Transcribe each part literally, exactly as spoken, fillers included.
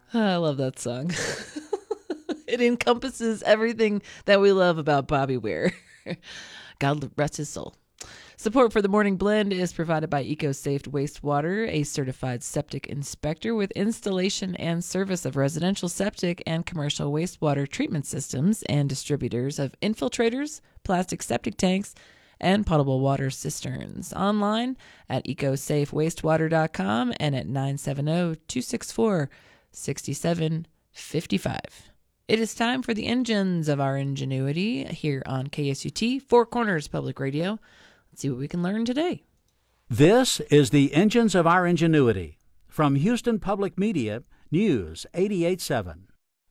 I love that song. It encompasses everything that we love about Bobby Weir. God rest his soul. Support for the Morning Blend is provided by EcoSafe Wastewater, a certified septic inspector with installation and service of residential septic and commercial wastewater treatment systems, and distributors of infiltrators, plastic septic tanks, and potable water cisterns. Online at ecosafe wastewater dot com and at nine seven zero, two six four, six seven five five. It is time for the engines of our ingenuity here on K S U T, Four Corners Public Radio. Let's see what we can learn today. This is the Engines of Our Ingenuity from Houston Public Media, News eighty-eight seven.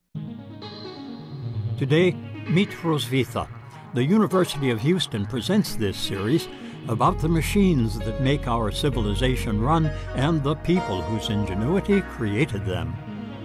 Today, meet Roswitha. The University of Houston presents this series about the machines that make our civilization run and the people whose ingenuity created them.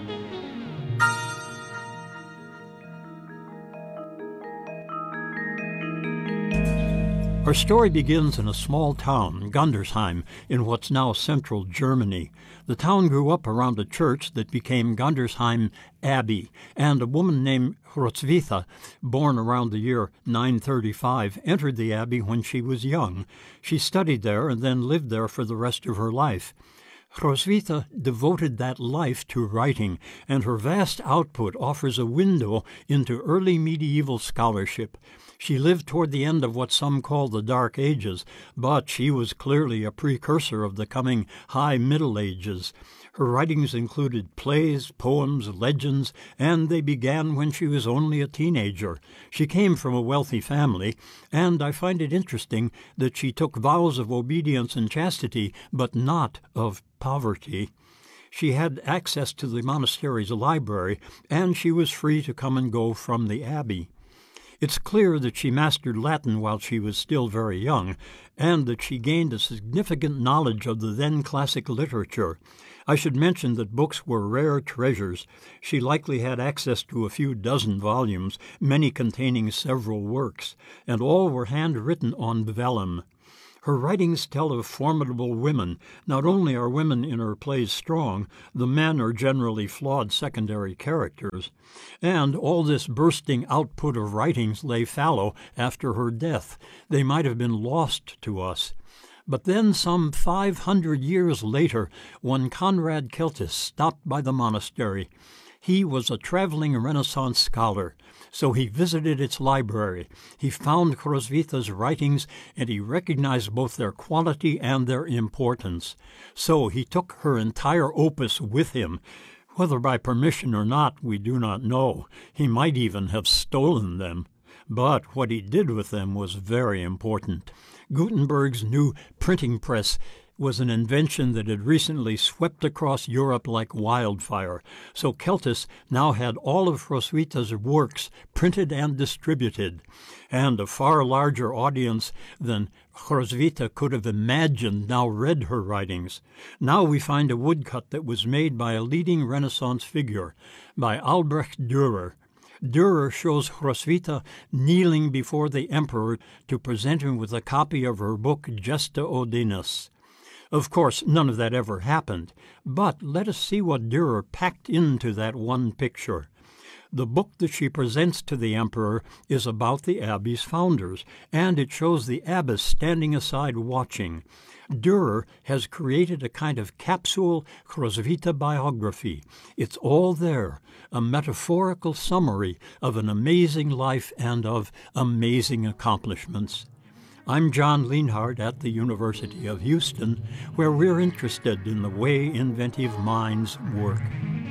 Our story begins in a small town, Gundersheim, in what's now central Germany. The town grew up around a church that became Gundersheim Abbey, and a woman named Roswitha, born around the year nine thirty-five, entered the abbey when she was young. She studied there and then lived there for the rest of her life. Roswitha devoted that life to writing, and her vast output offers a window into early medieval scholarship. She lived toward the end of what some call the Dark Ages, but she was clearly a precursor of the coming High Middle Ages. Her writings included plays, poems, legends, and they began when she was only a teenager. She came from a wealthy family, and I find it interesting that she took vows of obedience and chastity, but not of poverty. She had access to the monastery's library, and she was free to come and go from the abbey. It's clear that she mastered Latin while she was still very young, and that she gained a significant knowledge of the then classic literature. I should mention that books were rare treasures. She likely had access to a few dozen volumes, many containing several works, and all were handwritten on vellum. Her writings tell of formidable women. Not only are women in her plays strong, the men are generally flawed secondary characters. And all this bursting output of writings lay fallow after her death. They might have been lost to us. But then, some five hundred years later, one Conrad Keltis stopped by the monastery. He was a traveling Renaissance scholar, so he visited its library. He found Roswitha's writings, and he recognized both their quality and their importance. So he took her entire opus with him. Whether by permission or not, we do not know. He might even have stolen them. But what he did with them was very important. Gutenberg's new printing press was an invention that had recently swept across Europe like wildfire. So Keltis now had all of Roswitha's works printed and distributed, and a far larger audience than Roswitha could have imagined now read her writings. Now we find a woodcut that was made by a leading Renaissance figure, by Albrecht Dürer. Dürer shows Roswitha kneeling before the emperor to present him with a copy of her book Gesta Odinus. Of course, none of that ever happened, but let us see what Dürer packed into that one picture. The book that she presents to the emperor is about the abbey's founders, and it shows the abbess standing aside watching. Dürer has created a kind of capsule Roswitha biography. It's all there, a metaphorical summary of an amazing life and of amazing accomplishments. I'm John Lienhardt at the University of Houston, where we're interested in the way inventive minds work.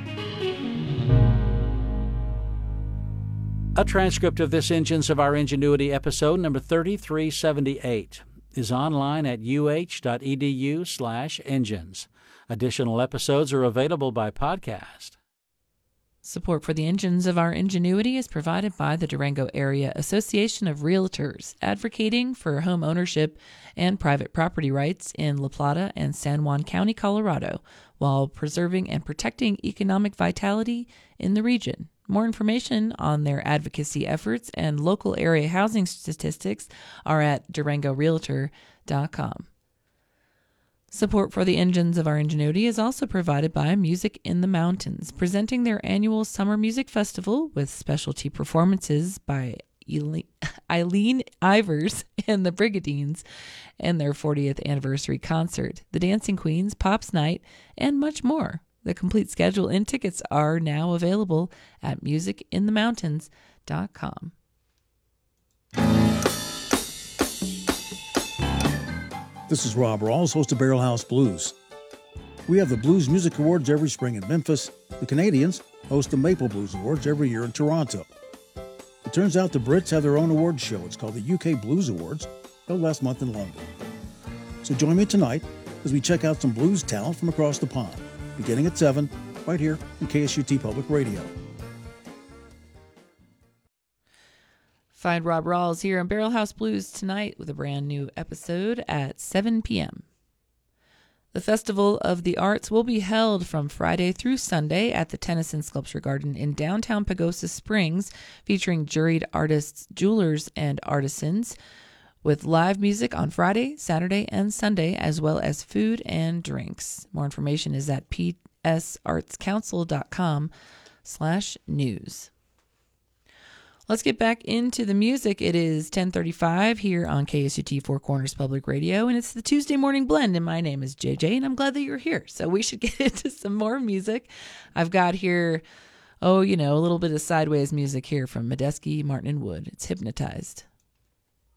A transcript of this Engines of Our Ingenuity episode number thirty-three seventy-eight is online at uh.edu slash engines. Additional episodes are available by podcast. Support for the Engines of Our Ingenuity is provided by the Durango Area Association of Realtors, advocating for home ownership and private property rights in La Plata and San Juan County, Colorado, while preserving and protecting economic vitality in the region. More information on their advocacy efforts and local area housing statistics are at durango realtor dot com. Support for the engines of our ingenuity is also provided by Music in the Mountains, presenting their annual Summer Music Festival with specialty performances by Eileen Ivers and the Brigadines and their fortieth anniversary concert, the Dancing Queens, Pops Night, and much more. The complete schedule and tickets are now available at music in the mountains dot com. This is Rob Rawls, host of Barrel House Blues. We have the Blues Music Awards every spring in Memphis. The Canadians host the Maple Blues Awards every year in Toronto. It turns out the Brits have their own awards show. It's called the U K Blues Awards, held last month in London. So join me tonight as we check out some blues talent from across the pond, beginning at seven, right here on K S U T Public Radio. Find Rob Rawls here on Barrel House Blues tonight with a brand new episode at seven p.m. The Festival of the Arts will be held from Friday through Sunday at the Tennyson Sculpture Garden in downtown Pagosa Springs, featuring juried artists, jewelers, and artisans, with live music on Friday, Saturday, and Sunday, as well as food and drinks. More information is at p s arts council dot com slash news. Let's get back into the music. It is ten thirty-five here on K S U T Four Corners Public Radio, and it's the Tuesday Morning Blend, and my name is J J, and I'm glad that you're here. So we should get into some more music. I've got here, oh, you know, a little bit of sideways music here from Medeski, Martin and Wood. It's Hypnotized.